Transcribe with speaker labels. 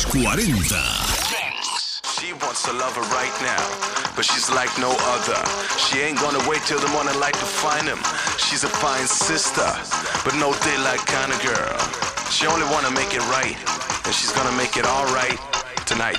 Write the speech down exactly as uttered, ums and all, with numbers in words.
Speaker 1: los cuarenta.
Speaker 2: She wants a lover right now, but she's like no other. She ain't gonna wait till the morning light to find him. She's a fine sister, but no daylight kind of girl. She only wanna make it right, and she's gonna make it all right tonight.